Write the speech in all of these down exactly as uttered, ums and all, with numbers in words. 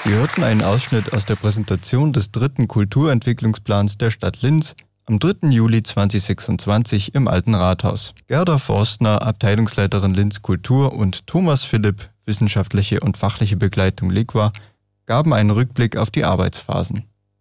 Sie hörten einen Ausschnitt aus der Präsentation des dritten Kulturentwicklungsplans der Stadt Linz am dritten Juli zweitausendsechsundzwanzig im Alten Rathaus. Gerda Forstner, Abteilungsleiterin Linz Kultur, und Thomas Philipp, wissenschaftliche und fachliche Begleitung LIQUA, gaben einen Rückblick auf die Arbeitsphasen.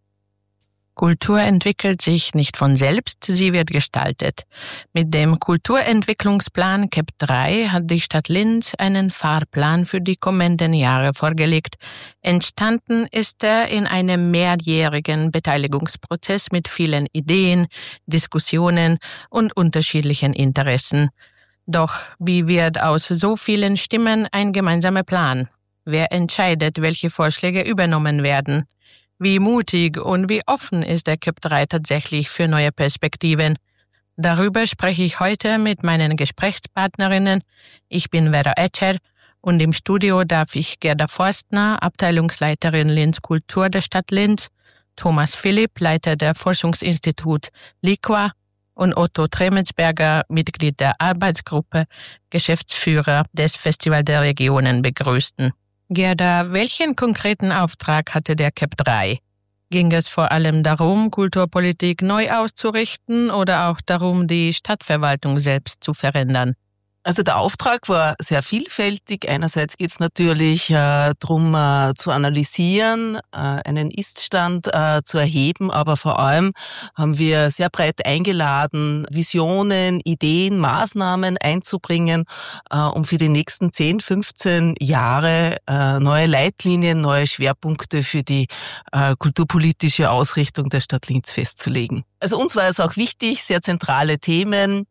Kultur entwickelt sich nicht von selbst, sie wird gestaltet. Mit dem Kulturentwicklungsplan K E P drei hat die Stadt Linz einen Fahrplan für die kommenden Jahre vorgelegt. Entstanden ist er in einem mehrjährigen Beteiligungsprozess mit vielen Ideen, Diskussionen und unterschiedlichen Interessen. Doch wie wird aus so vielen Stimmen ein gemeinsamer Plan? Wer entscheidet, welche Vorschläge übernommen werden? Wie mutig und wie offen ist der K E P drei tatsächlich für neue Perspektiven? Darüber spreche ich heute mit meinen Gesprächspartnerinnen. Ich bin Vera Etscher und im Studio darf ich Gerda Forstner, Abteilungsleiterin Linz Kultur der Stadt Linz, Thomas Philipp, Leiter der Forschungsinstitut LIQUA, und Otto Tremelsberger, Mitglied der Arbeitsgruppe, Geschäftsführer des Festival der Regionen, begrüßen. Gerda, welchen konkreten Auftrag hatte der K E P drei? Ging es vor allem darum, Kulturpolitik neu auszurichten oder auch darum, die Stadtverwaltung selbst zu verändern? Also der Auftrag war sehr vielfältig. Einerseits geht es natürlich äh, darum, äh, zu analysieren, äh, einen Ist-Stand äh, zu erheben, aber vor allem haben wir sehr breit eingeladen, Visionen, Ideen, Maßnahmen einzubringen, äh, um für die nächsten zehn, fünfzehn Jahre äh, neue Leitlinien, neue Schwerpunkte für die äh, kulturpolitische Ausrichtung der Stadt Linz festzulegen. Also uns war es auch wichtig, sehr zentrale Themen,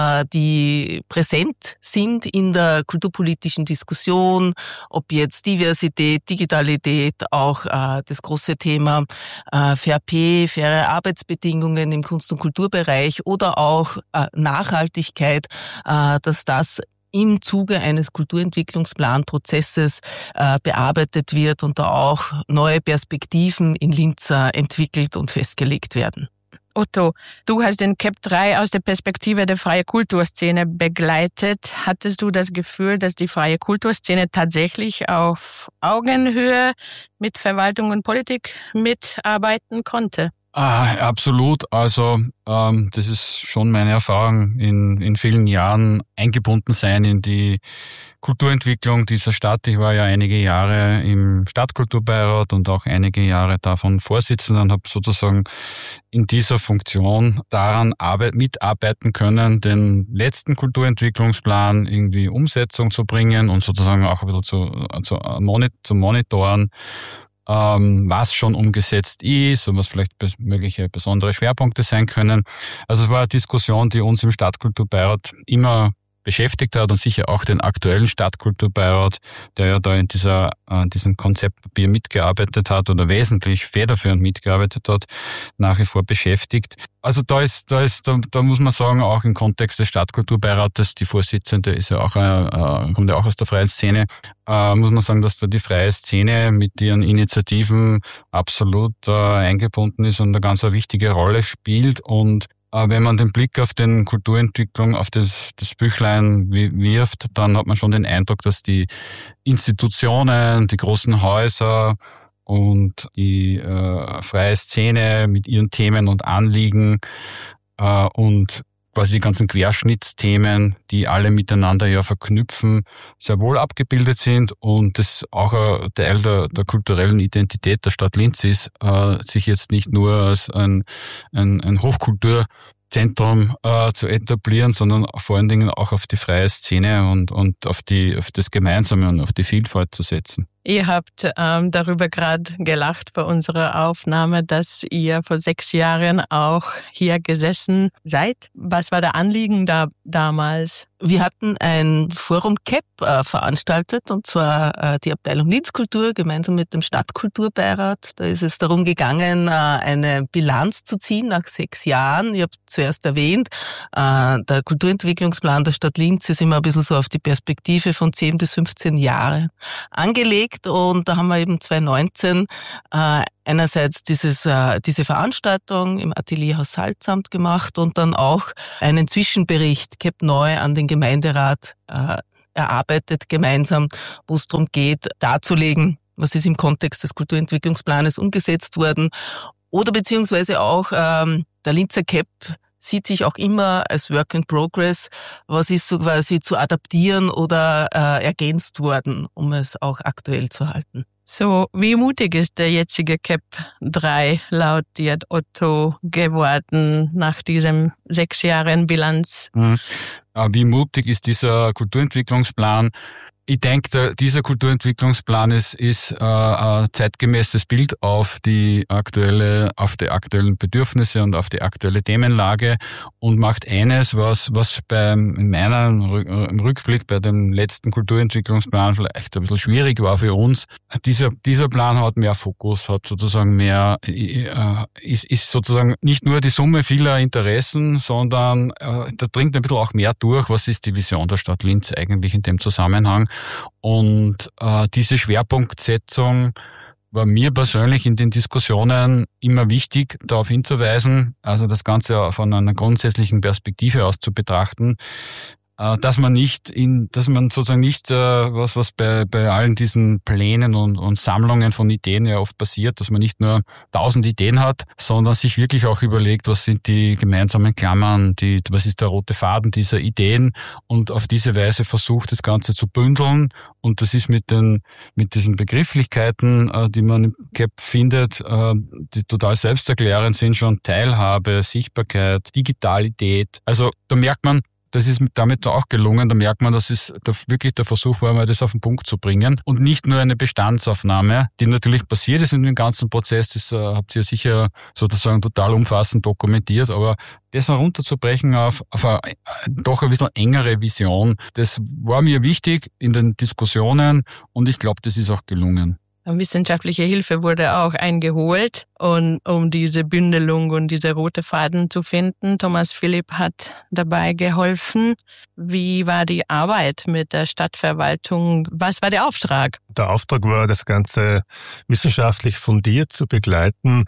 die präsent sind in der kulturpolitischen Diskussion, ob jetzt Diversität, Digitalität, auch äh, das große Thema äh, Fair Pay, faire Arbeitsbedingungen im Kunst- und Kulturbereich oder auch äh, Nachhaltigkeit, äh, dass das im Zuge eines Kulturentwicklungsplanprozesses äh, bearbeitet wird und da auch neue Perspektiven in Linz äh, entwickelt und festgelegt werden. Otto, du hast den K E P drei aus der Perspektive der freien Kulturszene begleitet. Hattest du das Gefühl, dass die freie Kulturszene tatsächlich auf Augenhöhe mit Verwaltung und Politik mitarbeiten konnte? Ah, absolut. Also ähm, das ist schon meine Erfahrung in, in vielen Jahren eingebunden sein in die Kulturentwicklung dieser Stadt. Ich war ja einige Jahre im Stadtkulturbeirat und auch einige Jahre davon Vorsitzender und habe sozusagen in dieser Funktion daran arbeit, mitarbeiten können, den letzten Kulturentwicklungsplan irgendwie Umsetzung zu bringen und sozusagen auch ein bisschen zu, zu, zu monitoren, was schon umgesetzt ist und was vielleicht mögliche besondere Schwerpunkte sein können. Also es war eine Diskussion, die uns im Stadtkulturbeirat immer beschäftigt hat und sicher auch den aktuellen Stadtkulturbeirat, der ja da in dieser, in diesem Konzeptpapier mitgearbeitet hat oder wesentlich federführend mitgearbeitet hat, nach wie vor beschäftigt. Also da ist, da ist, da, da muss man sagen, auch im Kontext des Stadtkulturbeirates, die Vorsitzende ist ja auch, äh, kommt ja auch aus der freien Szene, äh, muss man sagen, dass da die freie Szene mit ihren Initiativen absolut äh, eingebunden ist und eine ganz eine wichtige Rolle spielt. Und wenn man den Blick auf den Kulturentwicklung, auf das, das Büchlein wirft, dann hat man schon den Eindruck, dass die Institutionen, die großen Häuser und die äh, freie Szene mit ihren Themen und Anliegen äh, und quasi die ganzen Querschnittsthemen, die alle miteinander ja verknüpfen, sehr wohl abgebildet sind und das auch ein Teil der, der kulturellen Identität der Stadt Linz ist, äh, sich jetzt nicht nur als ein, ein, ein Hochkulturzentrum äh, zu etablieren, sondern vor allen Dingen auch auf die freie Szene und, und auf, die, auf das Gemeinsame und auf die Vielfalt zu setzen. Ihr habt ähm, darüber gerade gelacht bei unserer Aufnahme, dass ihr vor sechs Jahren auch hier gesessen seid. Was war der Anliegen da damals? Wir hatten ein Forum K E P äh, veranstaltet, und zwar äh, die Abteilung Linz Kultur gemeinsam mit dem Stadtkulturbeirat. Da ist es darum gegangen, äh, eine Bilanz zu ziehen nach sechs Jahren. Ich habe zuerst erwähnt, äh, der Kulturentwicklungsplan der Stadt Linz ist immer ein bisschen so auf die Perspektive von zehn bis fünfzehn Jahre angelegt, und da haben wir eben zweitausendneunzehn äh, einerseits dieses, äh, diese Veranstaltung im Atelierhaus Salzamt gemacht und dann auch einen Zwischenbericht K E P neu an den Gemeinderat äh, erarbeitet gemeinsam, wo es darum geht, darzulegen, was ist im Kontext des Kulturentwicklungsplanes umgesetzt worden. Oder beziehungsweise auch ähm, der Linzer C E P sieht sich auch immer als Work in Progress, was ist so quasi zu adaptieren oder äh, ergänzt worden, um es auch aktuell zu halten. So, wie mutig ist der jetzige C E P drei laut Diet Otto geworden nach diesem sechs Jahren Bilanz? Mhm. Wie mutig ist dieser Kulturentwicklungsplan? Ich denke, dieser Kulturentwicklungsplan ist, ist äh, ein zeitgemäßes Bild auf die aktuelle, auf die aktuellen Bedürfnisse und auf die aktuelle Themenlage und macht eines, was, was beim, in meinem im Rückblick bei dem letzten Kulturentwicklungsplan vielleicht ein bisschen schwierig war für uns. Dieser, dieser Plan hat mehr Fokus, hat sozusagen mehr, äh, ist, ist sozusagen nicht nur die Summe vieler Interessen, sondern äh, da dringt ein bisschen auch mehr durch. Was ist die Vision der Stadt Linz eigentlich in dem Zusammenhang? Und äh, diese Schwerpunktsetzung war mir persönlich in den Diskussionen immer wichtig, darauf hinzuweisen, also das Ganze von einer grundsätzlichen Perspektive aus zu betrachten, äh, dass man nicht in, dass man sozusagen nicht, äh, was was bei bei allen diesen Plänen und, und Sammlungen von Ideen ja oft passiert, dass man nicht nur tausend Ideen hat, sondern sich wirklich auch überlegt, was sind die gemeinsamen Klammern, die, was ist der rote Faden dieser Ideen und auf diese Weise versucht, das Ganze zu bündeln. Und das ist mit den, mit diesen Begrifflichkeiten, äh, die man im C E P findet, äh, die total selbsterklärend sind, schon Teilhabe, Sichtbarkeit, Digitalität. Also da merkt man, das ist damit auch gelungen. Da merkt man, dass es wirklich der Versuch war, mal das auf den Punkt zu bringen. Und nicht nur eine Bestandsaufnahme, die natürlich passiert ist in dem ganzen Prozess. Das äh, habt ihr sicher sozusagen total umfassend dokumentiert. Aber das herunterzubrechen auf, auf eine doch ein bisschen engere Vision, das war mir wichtig in den Diskussionen. Und ich glaube, das ist auch gelungen. Wissenschaftliche Hilfe wurde auch eingeholt, und um diese Bündelung und diese rote Faden zu finden. Thomas Philipp hat dabei geholfen. Wie war die Arbeit mit der Stadtverwaltung? Was war der Auftrag? Der Auftrag war, das Ganze wissenschaftlich fundiert zu begleiten,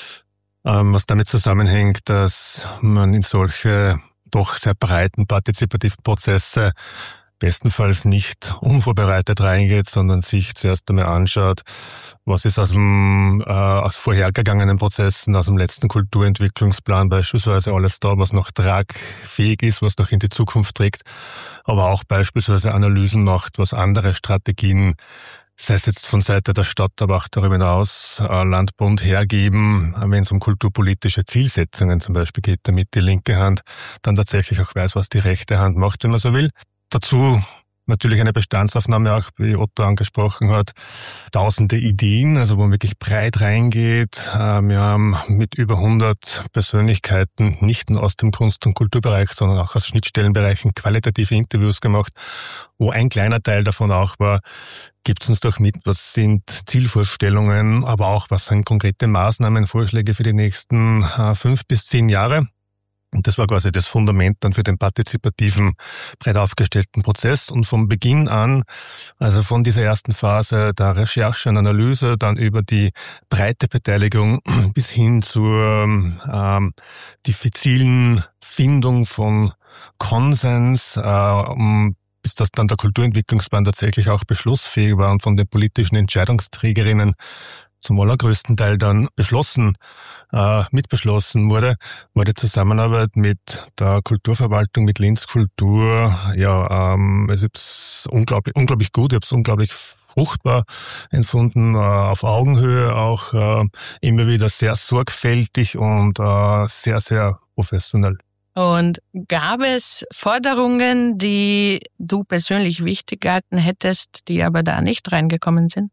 was damit zusammenhängt, dass man in solche doch sehr breiten partizipativen Prozesse bestenfalls nicht unvorbereitet reingeht, sondern sich zuerst einmal anschaut, was ist aus dem äh, aus vorhergegangenen Prozessen, aus dem letzten Kulturentwicklungsplan beispielsweise alles da, was noch tragfähig ist, was noch in die Zukunft trägt, aber auch beispielsweise Analysen macht, was andere Strategien, sei es jetzt von Seite der Stadt, aber auch darüber hinaus äh, Land, Bund hergeben, wenn es um kulturpolitische Zielsetzungen zum Beispiel geht, damit die linke Hand dann tatsächlich auch weiß, was die rechte Hand macht, wenn man so will. Dazu natürlich eine Bestandsaufnahme, auch wie Otto angesprochen hat, tausende Ideen, also wo man wirklich breit reingeht. Wir haben mit über hundert Persönlichkeiten, nicht nur aus dem Kunst- und Kulturbereich, sondern auch aus Schnittstellenbereichen, qualitative Interviews gemacht, wo ein kleiner Teil davon auch war, gibt uns doch mit, was sind Zielvorstellungen, aber auch was sind konkrete Maßnahmen, Vorschläge für die nächsten fünf bis zehn Jahre. Und das war quasi das Fundament dann für den partizipativen, breit aufgestellten Prozess. Und vom Beginn an, also von dieser ersten Phase der Recherche und Analyse, dann über die breite Beteiligung bis hin zur ähm, diffizilen Findung von Konsens, äh, um bis das dann der Kulturentwicklungsplan tatsächlich auch beschlussfähig war und von den politischen Entscheidungsträgerinnen zum allergrößten Teil dann beschlossen, äh, mitbeschlossen wurde, war die Zusammenarbeit mit der Kulturverwaltung, mit Linz Kultur, ja, ähm, also ich hab's unglaublich, unglaublich gut, ich hab's unglaublich fruchtbar empfunden, äh, auf Augenhöhe auch, äh, immer wieder sehr sorgfältig und äh, sehr, sehr professionell. Und gab es Forderungen, die du persönlich wichtig gehalten hättest, die aber da nicht reingekommen sind?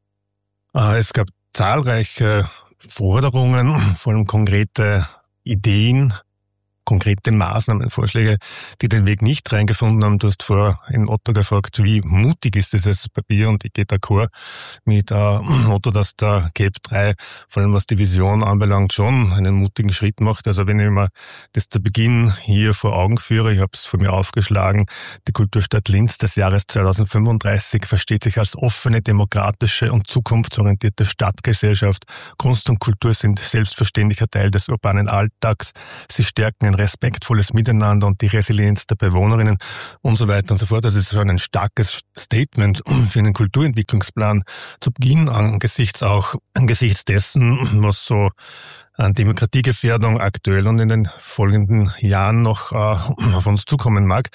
Äh, es gab zahlreiche Forderungen, vor allem konkrete Ideen, konkrete Maßnahmen, Vorschläge, die den Weg nicht reingefunden haben. Du hast vorher in Otto gefragt, wie mutig ist dieses Papier, und ich gehe d'accord mit äh, Otto, dass der C E P drei, vor allem was die Vision anbelangt, schon einen mutigen Schritt macht. Also wenn ich mir das zu Beginn hier vor Augen führe, ich habe es vor mir aufgeschlagen, die Kulturstadt Linz des Jahres zweitausendfünfunddreißig versteht sich als offene, demokratische und zukunftsorientierte Stadtgesellschaft. Kunst und Kultur sind selbstverständlicher Teil des urbanen Alltags. Sie stärken ein respektvolles Miteinander und die Resilienz der Bewohnerinnen und so weiter und so fort. Das ist schon ein starkes Statement für einen Kulturentwicklungsplan zu Beginn, angesichts auch angesichts dessen, was so an Demokratiegefährdung aktuell und in den folgenden Jahren noch äh, auf uns zukommen mag.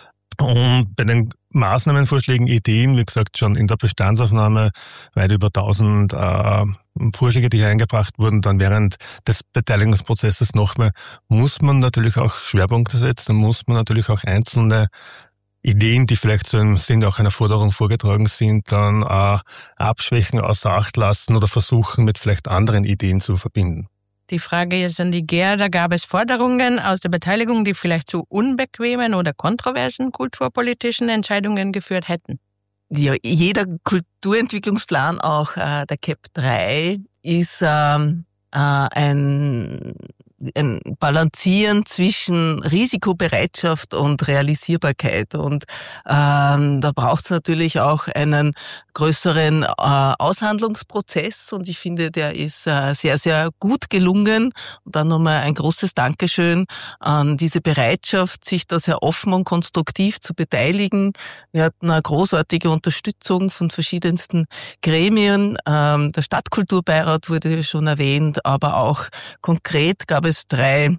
Und bei den Maßnahmenvorschlägen, Ideen, wie gesagt, schon in der Bestandsaufnahme weit über tausend äh, Vorschläge, die hier eingebracht wurden, dann während des Beteiligungsprozesses noch mehr, muss man natürlich auch Schwerpunkte setzen, muss man natürlich auch einzelne Ideen, die vielleicht so im Sinne auch einer Forderung vorgetragen sind, dann äh, abschwächen, außer Acht lassen oder versuchen, mit vielleicht anderen Ideen zu verbinden. Die Frage jetzt an die Gerda, gab es Forderungen aus der Beteiligung, die vielleicht zu unbequemen oder kontroversen kulturpolitischen Entscheidungen geführt hätten? Ja, jeder Kulturentwicklungsplan, auch äh, der C E P drei, ist ähm, äh, ein, ein Balancieren zwischen Risikobereitschaft und Realisierbarkeit. Und ähm, da braucht es natürlich auch einen größeren äh, Aushandlungsprozess. Und ich finde, der ist äh, sehr, sehr gut gelungen. Und dann nochmal ein großes Dankeschön an diese Bereitschaft, sich da sehr offen und konstruktiv zu beteiligen. Wir hatten eine großartige Unterstützung von verschiedensten Gremien. Ähm, der Stadtkulturbeirat wurde schon erwähnt, aber auch konkret gab es drei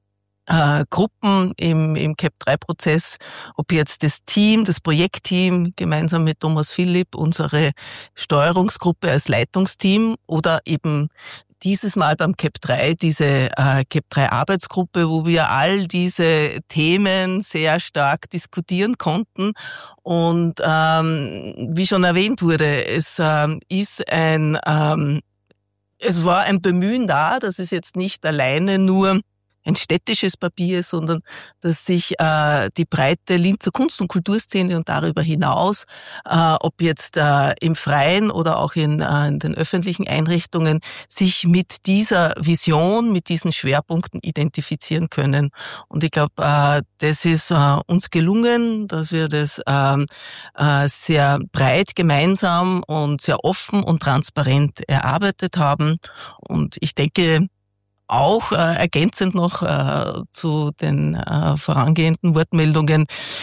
äh, Gruppen im, im C E P drei Prozess, ob jetzt das Team, das Projektteam gemeinsam mit Thomas Philipp, unsere Steuerungsgruppe als Leitungsteam oder eben dieses Mal beim C E P drei diese äh, C E P drei Arbeitsgruppe, wo wir all diese Themen sehr stark diskutieren konnten. Und ähm, wie schon erwähnt wurde, es ähm, ist ein ähm, Es war ein Bemühen da, dass es jetzt nicht alleine nur ein städtisches Papier ist, sondern dass sich äh, die breite Linzer Kunst- und Kulturszene und darüber hinaus, äh, ob jetzt äh, im Freien oder auch in, äh, in den öffentlichen Einrichtungen, sich mit dieser Vision, mit diesen Schwerpunkten identifizieren können. Und ich glaube, äh, das ist äh, uns gelungen, dass wir das äh, äh, sehr breit gemeinsam und sehr offen und transparent erarbeitet haben. Und ich denke, auch äh, ergänzend noch äh, zu den äh, vorangehenden Wortmeldungen,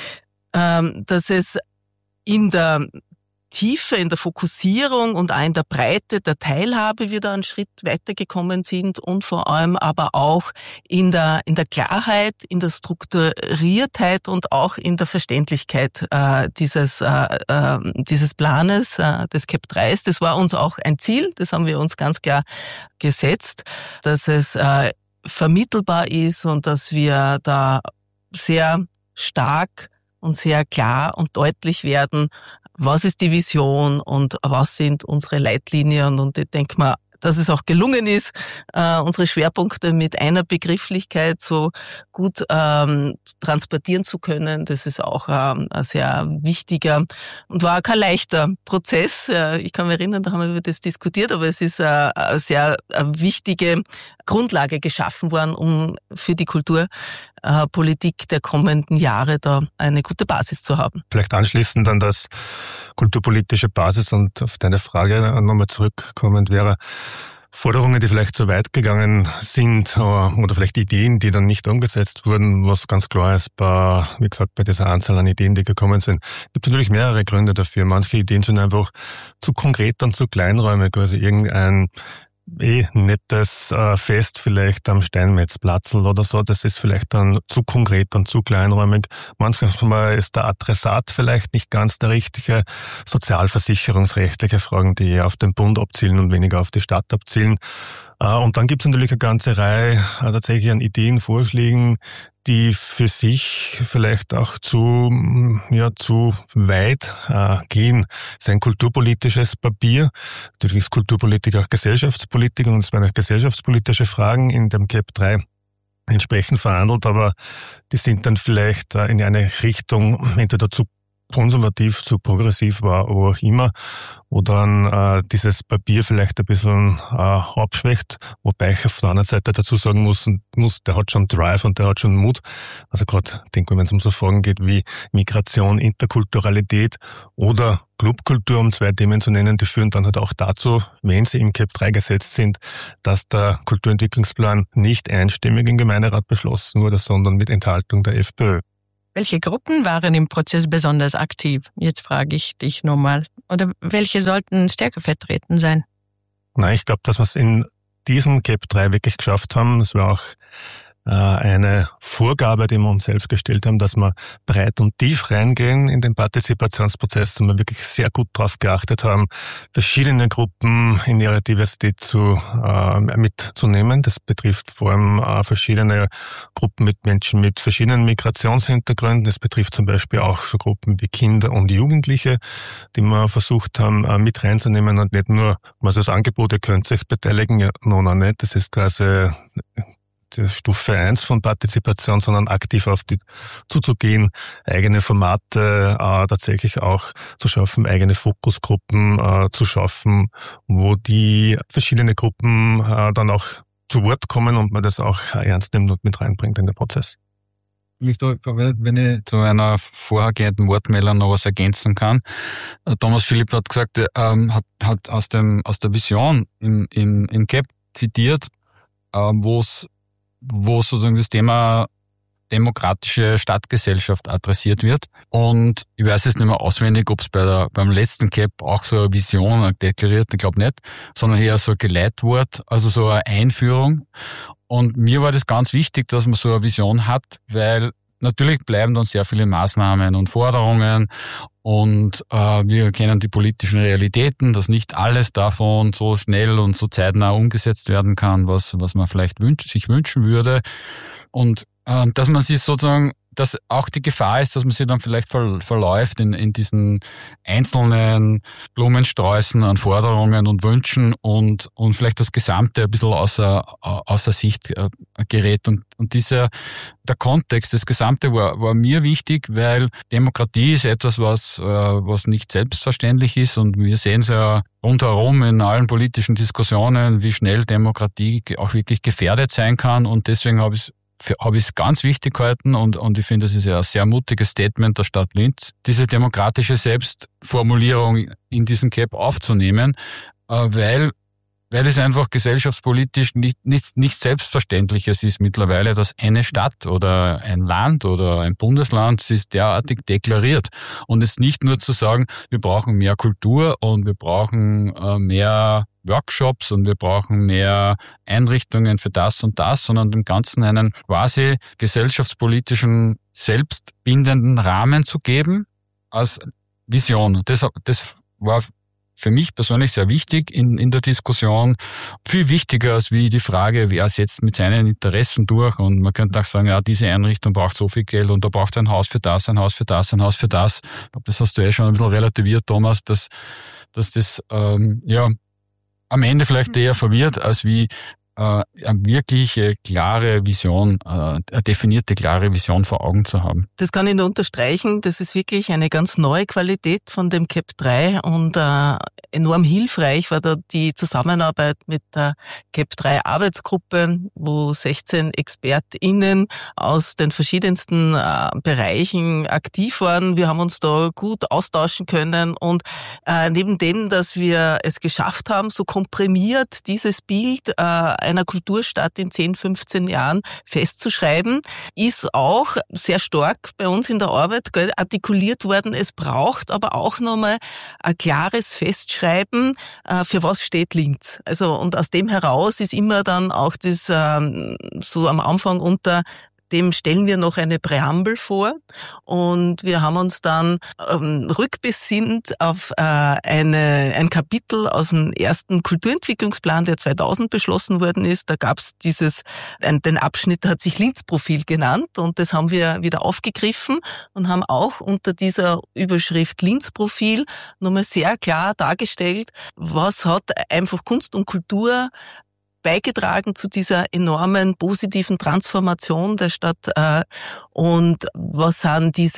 ähm, dass es in der Tiefe, in der Fokussierung und auch in der Breite der Teilhabe wieder einen Schritt weitergekommen sind und vor allem aber auch in der in der Klarheit, in der Strukturiertheit und auch in der Verständlichkeit äh, dieses äh, äh, dieses Planes äh, des C E P drei. Das war uns auch ein Ziel, das haben wir uns ganz klar gesetzt, dass es äh, vermittelbar ist und dass wir da sehr stark und sehr klar und deutlich werden, was ist die Vision und was sind unsere Leitlinien. Und ich denke mal, dass es auch gelungen ist, äh, unsere Schwerpunkte mit einer Begrifflichkeit so gut ähm, transportieren zu können. Das ist auch ähm, ein sehr wichtiger und war kein leichter Prozess. Äh, ich kann mich erinnern, da haben wir über das diskutiert, aber es ist äh, eine sehr eine wichtige Grundlage geschaffen worden, um für die Kulturpolitik der kommenden Jahre da eine gute Basis zu haben. Vielleicht anschließend an das kulturpolitische Basis und auf deine Frage nochmal zurückkommend wäre, Forderungen, die vielleicht zu weit gegangen sind oder vielleicht Ideen, die dann nicht umgesetzt wurden, was ganz klar ist, bei, wie gesagt, bei dieser Anzahl an Ideen, die gekommen sind, gibt es natürlich mehrere Gründe dafür. Manche Ideen sind einfach zu konkret und zu kleinräumig, also irgendein eh nettes äh, Fest vielleicht am Steinmetzplatzl oder so, das ist vielleicht dann zu konkret und zu kleinräumig. Manchmal ist der Adressat vielleicht nicht ganz der richtige. Sozialversicherungsrechtliche Fragen, die eher auf den Bund abzielen und weniger auf die Stadt abzielen. Äh, und dann gibt es natürlich eine ganze Reihe äh, tatsächlich an Ideen, Vorschlägen, die für sich vielleicht auch zu, ja, zu weit äh, gehen. Es ist ein kulturpolitisches Papier. Natürlich ist Kulturpolitik auch Gesellschaftspolitik und es werden auch gesellschaftspolitische Fragen in dem C E P drei entsprechend verhandelt, aber die sind dann vielleicht äh, in eine Richtung entweder zu konservativ zu progressiv war, wo auch immer, wo dann äh, dieses Papier vielleicht ein bisschen äh, abschwächt, wobei ich auf der anderen Seite dazu sagen muss, muss, der hat schon Drive und der hat schon Mut. Also gerade, denke ich, wenn es um so Fragen geht wie Migration, Interkulturalität oder Clubkultur, um zwei Themen zu nennen, die führen dann halt auch dazu, wenn sie im C E P drei gesetzt sind, dass der Kulturentwicklungsplan nicht einstimmig im Gemeinderat beschlossen wurde, sondern mit Enthaltung der FPÖ. Welche Gruppen waren im Prozess besonders aktiv? Jetzt frage ich dich nochmal. Oder welche sollten stärker vertreten sein? Nein, ich glaube, dass wir es in diesem C E P drei wirklich geschafft haben. Das war auch äh, eine Vorgabe, die wir uns selbst gestellt haben, dass wir breit und tief reingehen in den Partizipationsprozess und wir wirklich sehr gut darauf geachtet haben, verschiedene Gruppen in ihrer Diversität zu äh, mitzunehmen. Das betrifft vor allem äh, verschiedene Gruppen mit Menschen mit verschiedenen Migrationshintergründen. Das betrifft zum Beispiel auch so Gruppen wie Kinder und Jugendliche, die wir versucht haben äh, mit reinzunehmen und nicht nur, was das Angebot, ihr könnt sich beteiligen, ja, noch nicht. Das ist quasi die Stufe eins von Partizipation, sondern aktiv auf die zuzugehen, eigene Formate äh, tatsächlich auch zu schaffen, eigene Fokusgruppen äh, zu schaffen, wo die verschiedene Gruppen äh, dann auch zu Wort kommen und man das auch ernst nimmt und mit reinbringt in den Prozess. Wenn ich zu einer vorhergehenden Wortmeldung noch was ergänzen kann. Thomas Philipp hat gesagt, ähm, hat, hat aus dem aus der Vision im, im, im C E P zitiert, äh, wo es wo sozusagen das Thema demokratische Stadtgesellschaft adressiert wird. Und ich weiß jetzt nicht mehr auswendig, ob es bei der, beim letzten C E P auch so eine Vision deklariert, ich glaube nicht, sondern eher so ein Geleitwort, also so eine Einführung. Und mir war das ganz wichtig, dass man so eine Vision hat, weil natürlich bleiben dann sehr viele Maßnahmen und Forderungen und äh, wir kennen die politischen Realitäten, dass nicht alles davon so schnell und so zeitnah umgesetzt werden kann, was was man vielleicht wünsch, sich wünschen würde. Und äh, dass man sich sozusagen, dass auch die Gefahr ist, dass man sich dann vielleicht ver, verläuft in, in diesen einzelnen Blumensträußen an Forderungen und Wünschen und, und vielleicht das Gesamte ein bisschen außer, außer Sicht äh, gerät. Und, und dieser, der Kontext, das Gesamte war, war mir wichtig, weil Demokratie ist etwas, was, äh, was nicht selbstverständlich ist und wir sehen es ja rundherum in allen politischen Diskussionen, wie schnell Demokratie auch wirklich gefährdet sein kann und deswegen habe ich habe ich es ganz wichtig gehalten und, und ich finde, das ist ja ein sehr mutiges Statement der Stadt Linz, diese demokratische Selbstformulierung in diesen C E P aufzunehmen, weil, weil es einfach gesellschaftspolitisch nicht, nicht, nicht Selbstverständliches ist mittlerweile, dass eine Stadt oder ein Land oder ein Bundesland sich derartig deklariert und es nicht nur zu sagen, wir brauchen mehr Kultur und wir brauchen äh, mehr Workshops und wir brauchen mehr Einrichtungen für das und das, sondern dem Ganzen einen quasi gesellschaftspolitischen, selbstbindenden Rahmen zu geben als Vision. Das, das war für mich persönlich sehr wichtig in, in der Diskussion. Viel wichtiger als wie die Frage, wer setzt mit seinen Interessen durch. Und man könnte auch sagen, ja, diese Einrichtung braucht so viel Geld und da braucht ein Haus für das, ein Haus für das, ein Haus für das. Ich glaube, das hast du eh schon ein bisschen relativiert, Thomas, dass, dass das, ähm, ja, am Ende vielleicht eher verwirrt, als wie äh, eine wirkliche klare Vision, äh, eine definierte klare Vision vor Augen zu haben. Das kann ich nur unterstreichen. Das ist wirklich eine ganz neue Qualität von dem C E P drei und äh, enorm hilfreich war da die Zusammenarbeit mit der C E P drei Arbeitsgruppe, wo sechzehn ExpertInnen aus den verschiedensten äh, Bereichen aktiv waren. Wir haben uns da gut austauschen können und äh, neben dem, dass wir es geschafft haben, so komprimiert dieses Bild äh, einer Kulturstadt in zehn, fünfzehn Jahren festzuschreiben, ist auch sehr stark bei uns in der Arbeit gell, artikuliert worden. Es braucht aber auch nochmal ein klares Festschreiben, äh, für was steht Linz. Also und aus dem heraus ist immer dann auch das ähm, so am Anfang unter dem stellen wir noch eine Präambel vor und wir haben uns dann ähm, rückbesinnt auf äh, eine, ein Kapitel aus dem ersten Kulturentwicklungsplan, der zweitausend beschlossen worden ist. Da gab es dieses, ein, den Abschnitt hat sich Linz-Profil genannt und das haben wir wieder aufgegriffen und haben auch unter dieser Überschrift Linz-Profil nochmal sehr klar dargestellt, was hat einfach Kunst und Kultur beigetragen zu dieser enormen positiven Transformation der Stadt äh, und was sind diese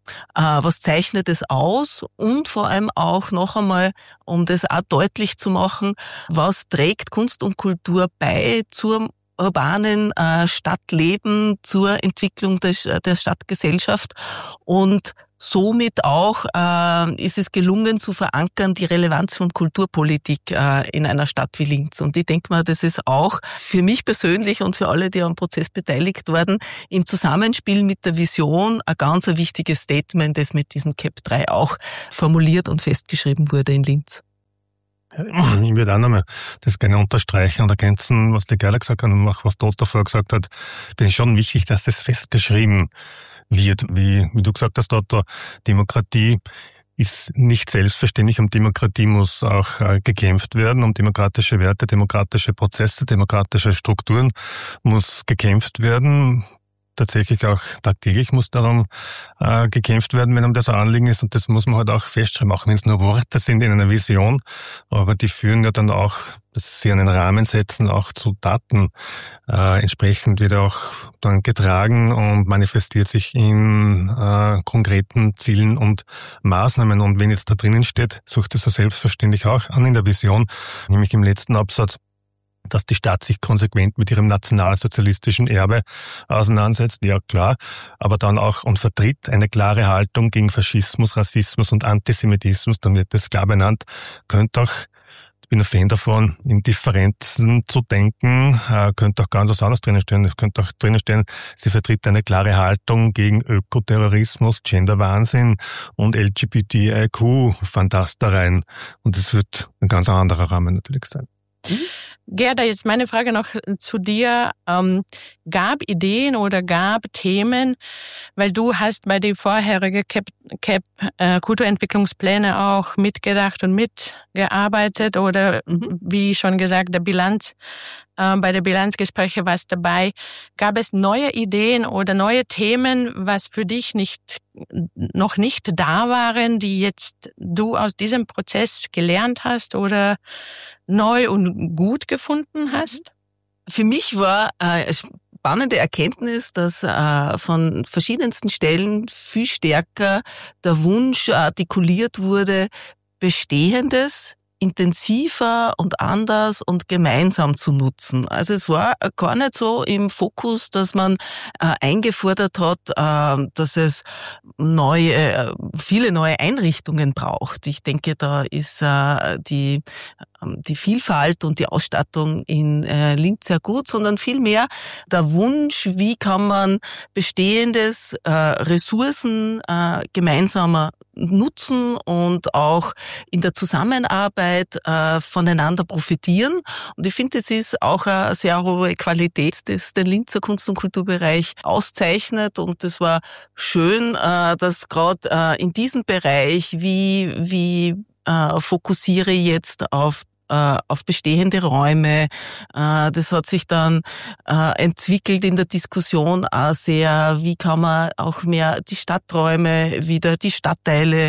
Äh, was zeichnet es aus? Und vor allem auch noch einmal, um das auch deutlich zu machen, was trägt Kunst und Kultur bei zum urbanen äh, Stadtleben, zur Entwicklung des, der Stadtgesellschaft und somit auch äh, ist es gelungen zu verankern die Relevanz von Kulturpolitik äh, in einer Stadt wie Linz. Und ich denke mal, das ist auch für mich persönlich und für alle, die am Prozess beteiligt waren, im Zusammenspiel mit der Vision ein ganz ein wichtiges Statement, das mit diesem C A P drei auch formuliert und festgeschrieben wurde in Linz. Ich würde auch nochmal das gerne unterstreichen und ergänzen, was die Gerda gesagt hat und auch was Dota vorher gesagt hat. Finde ich schon wichtig, dass das festgeschrieben wird. Wie, wie du gesagt hast, Dota, Demokratie ist nicht selbstverständlich. Um Demokratie muss auch äh, gekämpft werden. Um demokratische Werte, demokratische Prozesse, demokratische Strukturen muss gekämpft werden. Tatsächlich auch tagtäglich muss darum äh, gekämpft werden, wenn um das ein Anliegen ist. Und das muss man halt auch festschreiben, auch wenn es nur Worte sind in einer Vision. Aber die führen ja dann auch, dass sie einen Rahmen setzen, auch zu Taten. Äh, entsprechend wird auch dann getragen und manifestiert sich in äh, konkreten Zielen und Maßnahmen. Und wenn jetzt da drinnen steht, sucht es ja selbstverständlich auch an in der Vision, nämlich im letzten Absatz, dass die Stadt sich konsequent mit ihrem nationalsozialistischen Erbe auseinandersetzt, ja klar, aber dann auch und vertritt eine klare Haltung gegen Faschismus, Rassismus und Antisemitismus, dann wird das klar benannt, könnte auch, ich bin ein Fan davon, in Differenzen zu denken, äh, könnte auch ganz was anderes drinnen stehen, es könnte auch drinnen stehen, sie vertritt eine klare Haltung gegen Ökoterrorismus, Genderwahnsinn und L G B T I Q-Fantastereien und das wird ein ganz anderer Rahmen natürlich sein. Mhm. Gerda, jetzt meine Frage noch zu dir. Ähm, gab Ideen oder gab Themen, weil du hast bei den vorherigen C A P äh, Kulturentwicklungspläne auch mitgedacht und mitgearbeitet oder mhm. wie schon gesagt, der Bilanz, äh, bei der Bilanzgespräche warst dabei. Gab es neue Ideen oder neue Themen, was für dich nicht noch nicht da waren, die jetzt du aus diesem Prozess gelernt hast oder neu und gut gefunden hast? Für mich war eine spannende Erkenntnis, dass äh, von verschiedensten Stellen viel stärker der Wunsch artikuliert wurde, Bestehendes intensiver und anders und gemeinsam zu nutzen. Also es war gar nicht so im Fokus, dass man äh, eingefordert hat, äh, dass es neue, äh, viele neue Einrichtungen braucht. Ich denke, da ist äh, die die Vielfalt und die Ausstattung in äh, Linz sehr gut, sondern vielmehr der Wunsch, wie kann man bestehendes äh, Ressourcen äh, gemeinsamer nutzen und auch in der Zusammenarbeit äh, voneinander profitieren. Und ich finde, es ist auch eine sehr hohe Qualität, das den Linzer Kunst- und Kulturbereich auszeichnet. Und es war schön, äh, dass gerade äh, in diesem Bereich, wie, wie äh, fokussiere ich jetzt auf auf bestehende Räume. Das hat sich dann entwickelt in der Diskussion auch sehr, wie kann man auch mehr die Stadträume, wieder die Stadtteile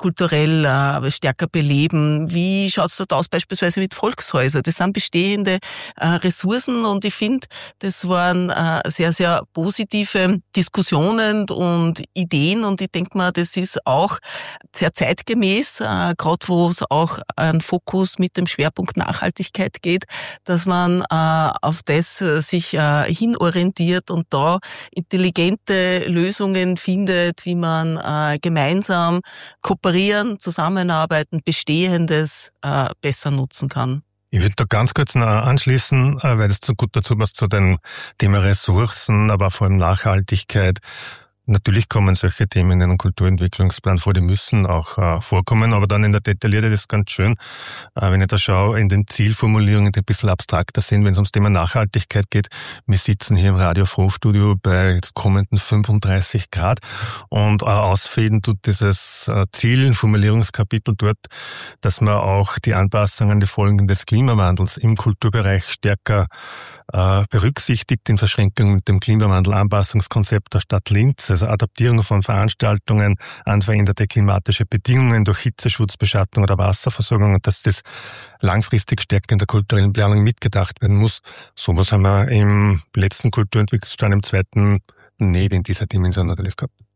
kulturell stärker beleben. Wie schaut es dort aus beispielsweise mit Volkshäusern? Das sind bestehende Ressourcen und ich finde, das waren sehr, sehr positive Diskussionen und Ideen und ich denke mal, das ist auch sehr zeitgemäß, gerade wo es auch einen Fokus mit dem Schwerpunkt Nachhaltigkeit geht, dass man äh, auf das äh, sich äh, hinorientiert und da intelligente Lösungen findet, wie man äh, gemeinsam kooperieren, zusammenarbeiten, Bestehendes äh, besser nutzen kann. Ich würde da ganz kurz noch anschließen, weil das so gut dazu passt zu dem Thema Ressourcen, aber vor allem Nachhaltigkeit. Natürlich kommen solche Themen in einem Kulturentwicklungsplan vor, die müssen auch äh, vorkommen, aber dann in der Detaillierte ist ganz schön, äh, wenn ich da schaue, in den Zielformulierungen, die ein bisschen abstrakter sind, wenn es ums Thema Nachhaltigkeit geht. Wir sitzen hier im Radio Frohstudio bei jetzt kommenden fünfunddreißig Grad und äh, ausfäden tut dieses äh, Zielformulierungskapitel dort, dass man auch die Anpassungen an die Folgen des Klimawandels im Kulturbereich stärker äh, berücksichtigt, in Verschränkung mit dem Klimawandel-Anpassungskonzept der Stadt Linz. Also Adaptierung von Veranstaltungen an veränderte klimatische Bedingungen durch Hitzeschutz, Beschattung oder Wasserversorgung und dass das langfristig stärker in der kulturellen Planung mitgedacht werden muss. Sowas haben wir im letzten Kulturentwicklungsplan, im zweiten, nicht in dieser Dimension natürlich gehabt.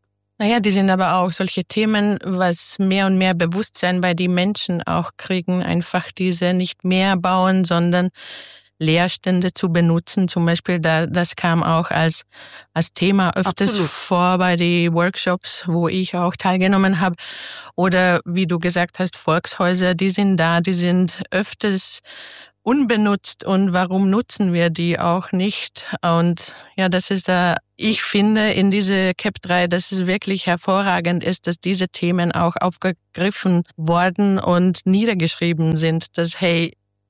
Naja, die sind aber auch solche Themen, was mehr und mehr Bewusstsein bei den Menschen auch kriegen. Einfach diese nicht mehr bauen, sondern Leerstände zu benutzen. Zum Beispiel, da, das kam auch als, als Thema öfters Absolut. vor bei den Workshops, wo ich auch teilgenommen habe. Oder wie du gesagt hast, Volkshäuser, die sind da, die sind öfters unbenutzt und warum nutzen wir die auch nicht? Und ja, das ist da, ich finde in diese C A P drei, dass es wirklich hervorragend ist, dass diese Themen auch aufgegriffen worden und niedergeschrieben sind, dass hey,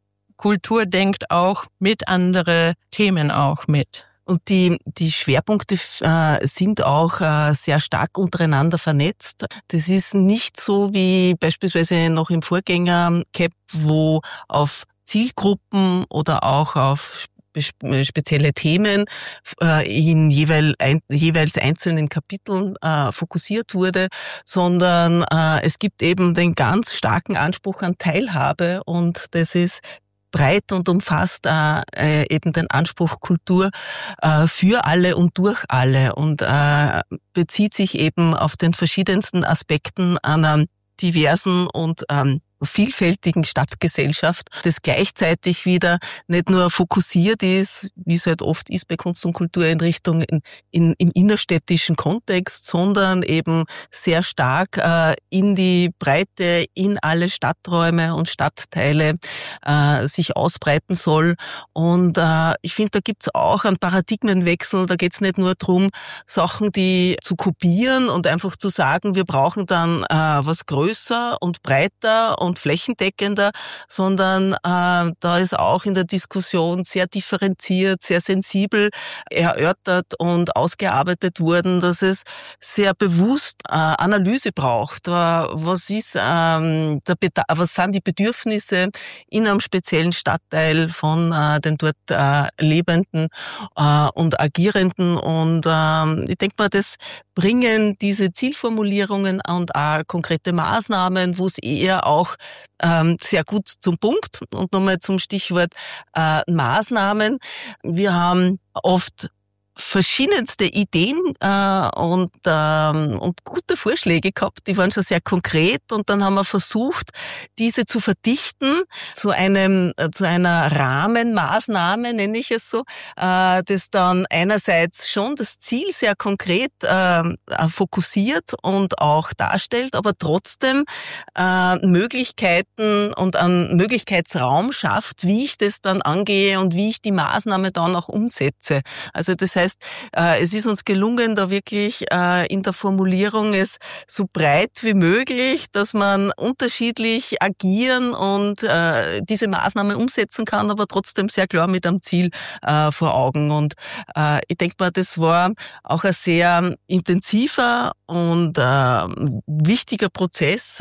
Kultur denkt auch mit andere Themen auch mit. Und die, die Schwerpunkte äh, sind auch äh, sehr stark untereinander vernetzt. Das ist nicht so wie beispielsweise noch im Vorgänger C A P, wo auf Zielgruppen oder auch auf spe- spezielle Themen äh, in jeweil ein, jeweils einzelnen Kapiteln äh, fokussiert wurde, sondern äh, es gibt eben den ganz starken Anspruch an Teilhabe und das ist breit und umfasst äh, eben den Anspruch Kultur äh, für alle und durch alle und äh, bezieht sich eben auf den verschiedensten Aspekten einer diversen und ähm, vielfältigen Stadtgesellschaft, das gleichzeitig wieder nicht nur fokussiert ist, wie es halt oft ist bei Kunst- und Kultureinrichtungen in, in, im innerstädtischen Kontext, sondern eben sehr stark äh, in die Breite, in alle Stadträume und Stadtteile äh, sich ausbreiten soll. Und äh, ich finde, da gibt's auch einen Paradigmenwechsel. Da geht's nicht nur darum, Sachen, die zu kopieren und einfach zu sagen, wir brauchen dann äh, was größer und breiter und flächendeckender, sondern äh, da ist auch in der Diskussion sehr differenziert, sehr sensibel erörtert und ausgearbeitet worden, dass es sehr bewusst äh, Analyse braucht. Äh, was ist, ähm, der Beda- was sind die Bedürfnisse in einem speziellen Stadtteil von äh, den dort äh, Lebenden äh, und Agierenden und äh, ich denke mal, das bringen diese Zielformulierungen und auch konkrete Maßnahmen, wo es eher auch ähm, sehr gut zum Punkt und nochmal zum Stichwort äh, Maßnahmen. Wir haben oft verschiedenste Ideen äh, und, ähm, und gute Vorschläge gehabt, die waren schon sehr konkret und dann haben wir versucht, diese zu verdichten zu einem äh, zu einer Rahmenmaßnahme, nenne ich es so, äh, das dann einerseits schon das Ziel sehr konkret äh, fokussiert und auch darstellt, aber trotzdem äh, Möglichkeiten und einen Möglichkeitsraum schafft, wie ich das dann angehe und wie ich die Maßnahme dann auch umsetze. Also das heißt, es ist uns gelungen, da wirklich in der Formulierung es so breit wie möglich, dass man unterschiedlich agieren und diese Maßnahme umsetzen kann, aber trotzdem sehr klar mit einem Ziel vor Augen. Und ich denke mal, das war auch ein sehr intensiver und wichtiger Prozess.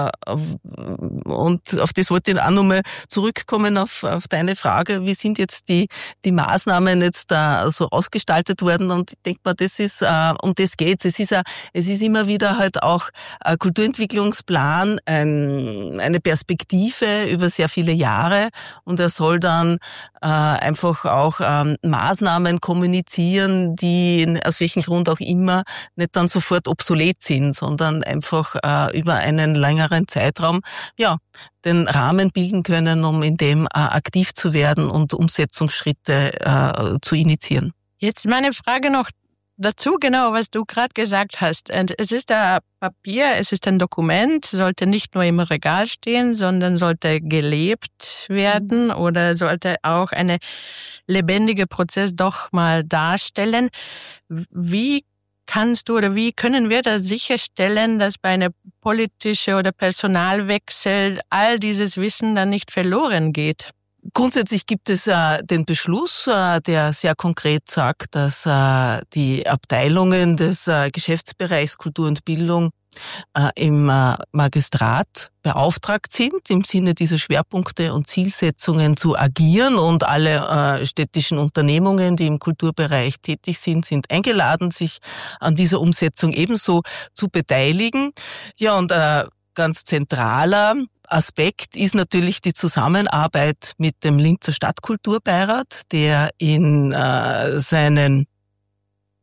Und auf das wollte ich auch nochmal zurückkommen, auf, auf deine Frage, wie sind jetzt die, die Maßnahmen jetzt da so ausgestaltet worden und ich denke mal, das ist, äh, um das geht's. Es ist, äh, es ist immer wieder halt auch ein Kulturentwicklungsplan, ein, eine Perspektive über sehr viele Jahre und er soll dann äh, einfach auch ähm, Maßnahmen kommunizieren, die in, aus welchem Grund auch immer nicht dann sofort obsolet sind, sondern einfach äh, über einen längeren Zeitraum, ja, den Rahmen bilden können, um in dem äh, aktiv zu werden und Umsetzungsschritte äh, zu initiieren. Jetzt meine Frage noch dazu, genau, was du gerade gesagt hast. Und es ist ein Papier, es ist ein Dokument, sollte nicht nur im Regal stehen, sondern sollte gelebt werden oder sollte auch eine lebendige Prozess doch mal darstellen. Wie kannst du oder wie können wir da sicherstellen, dass bei einem politischen oder Personalwechsel all dieses Wissen dann nicht verloren geht? Grundsätzlich gibt es äh, den Beschluss, äh, der sehr konkret sagt, dass äh, die Abteilungen des äh, Geschäftsbereichs Kultur und Bildung äh, im äh, Magistrat beauftragt sind, im Sinne dieser Schwerpunkte und Zielsetzungen zu agieren und alle äh, städtischen Unternehmungen, die im Kulturbereich tätig sind, sind eingeladen, sich an dieser Umsetzung ebenso zu beteiligen. Ja, und äh, ganz zentraler Aspekt ist natürlich die Zusammenarbeit mit dem Linzer Stadtkulturbeirat, der in äh, seinen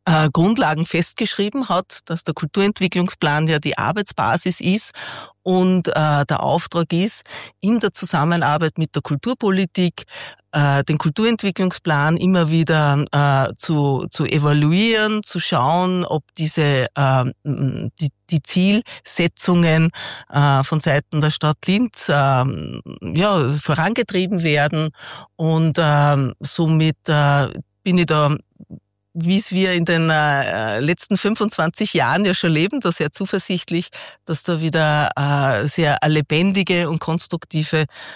äh, Grundlagen festgeschrieben hat, dass der Kulturentwicklungsplan ja die Arbeitsbasis ist und äh, der Auftrag ist, in der Zusammenarbeit mit der Kulturpolitik äh, den Kulturentwicklungsplan immer wieder äh, zu, zu evaluieren, zu schauen, ob diese äh, die, die Zielsetzungen äh, von Seiten der Stadt Linz äh, ja, vorangetrieben werden und äh, somit äh, bin ich da, wie es wir in den äh, letzten fünfundzwanzig Jahren ja schon leben, da sehr zuversichtlich, dass da wieder äh, sehr lebendige und konstruktive